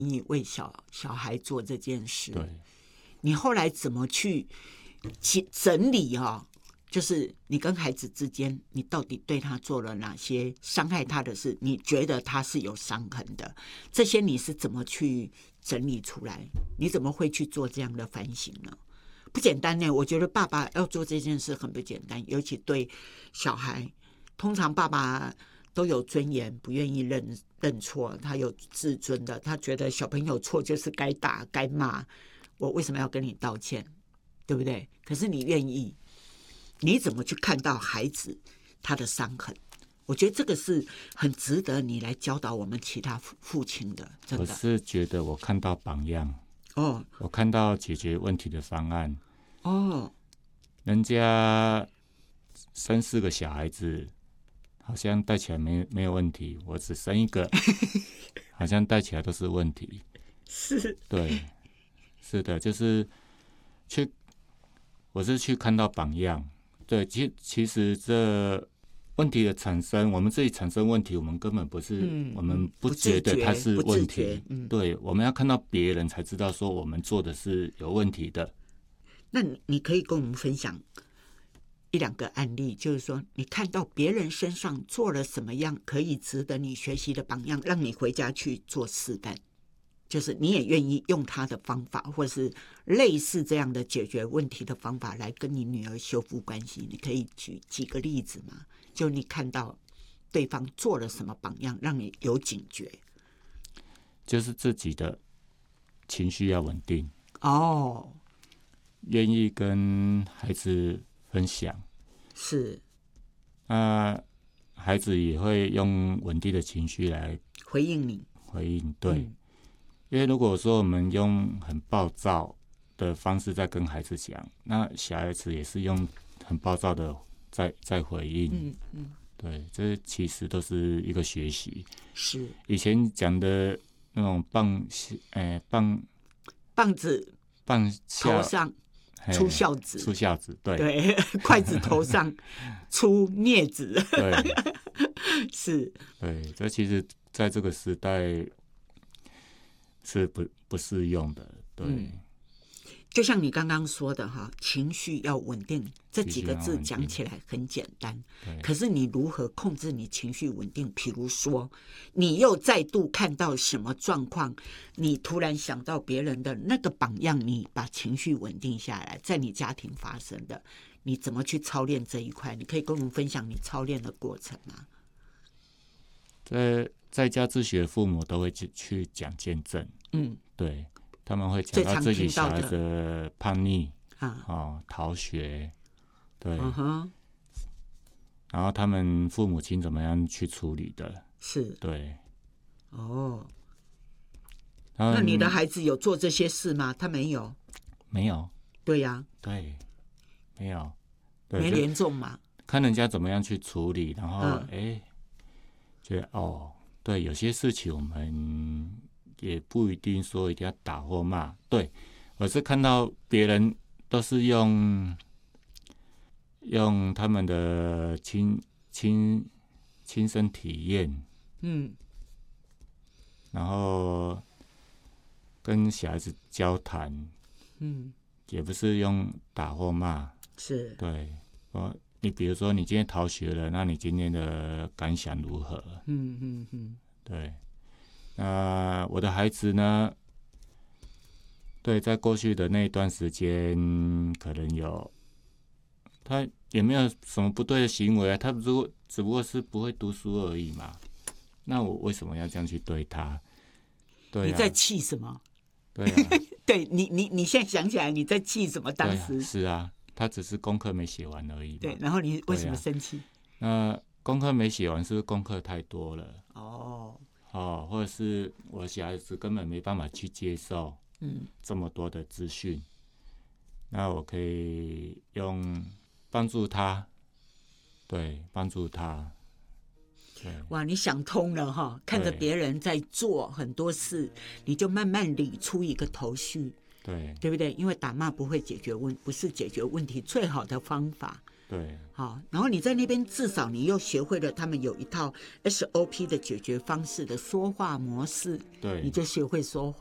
意为小孩做这件事。 对， 你后来怎么去整理就是你跟孩子之间，你到底对他做了哪些伤害他的事？你觉得他是有伤痕的，这些你是怎么去整理出来？你怎么会去做这样的反省呢？不简单呢，我觉得爸爸要做这件事很不简单，尤其对小孩。通常爸爸都有尊严，不愿意认错，他有自尊的，他觉得小朋友错就是该打该骂，我为什么要跟你道歉，对不对？可是你愿意，你怎么去看到孩子他的伤痕？我觉得这个是很值得你来教导我们其他父亲的。真的， 我是觉得我看到榜样我看到解决问题的方案人家生4个小孩子，好像带起来没有问题，我只生1个，好像带起来都是问题。 是， 对，是的，就是我是去看到榜样。对，其实这问题的产生，我们自己产生问题，我们根本不是，我们不觉得它是问题。对，我们要看到别人才知道说我们做的是有问题的。 那你可以跟我们分享1-2个案例，就是说你看到别人身上做了什么样可以值得你学习的榜样，让你回家去做示范，就是你也愿意用他的方法，或是类似这样的解决问题的方法来跟你女儿修复关系。你可以举几个例子吗？就你看到对方做了什么榜样让你有警觉？ 就是自己的情绪要稳定愿意跟孩子分享， 是， 孩子也会用稳定的情绪来回应你。 对，因为如果说我们用很暴躁的方式在跟孩子讲，那小孩子也是用很暴躁的在回应。对，这其实都是一个学习。 是， 以前讲的那种棒子下头上出孝子， 对筷子头上出镊子， 对， 是， 对，这其实在这个时代是不适用的。对， 就像你刚刚说的情绪要稳定，这几个字讲起来很简单，可是你如何控制你情绪稳定？比如说你又再度看到什么状况，你突然想到别人的那个榜样，你把情绪稳定下来，在你家庭发生的，你怎么去操练这一块？你可以跟我们分享你操练的过程吗？ 在家自学的父母都会去讲见证。对，他们会讲到自己小孩子的叛逆逃学，对，然后他们父母亲怎么样去处理的， 是， 对， 那你的孩子有做这些事吗？他没有，对呀， 对，没有， 对，没连中嘛， 看人家怎么样去处理，然后觉得对，有些事情我们也不一定说一定要打或骂。对，我是看到别人都是用他们的亲身体验，然后跟小孩子交谈，也不是用打或骂， 是， 对，你比如说你今天逃学了，那你今天的感想如何？对。那我的孩子呢？对，在过去的那一段时间，可能他也没有什么不对的行为啊，他只不过是不会读书而已嘛。那我为什么要这样去对他？对啊， 你在气什么？ 对啊， 对你现在想起来你在气什么？当时是啊，他只是功课没写完而已嘛。 对，然后你为什么生气？ 那功课没写完，是不是功课太多了？或者是我小孩子根本没办法去接受这么多的资讯，那我可以用帮助他，对，帮助他。 哇，你想通了哈！看着别人在做很多事，你就慢慢理出一个头绪，对不对？因为打骂不是解决问题最好的方法。 对， 好，然后你在那边至少你又学会了他们有一套 SOP 的解决方式的说话模式， 对， 你就学会说话。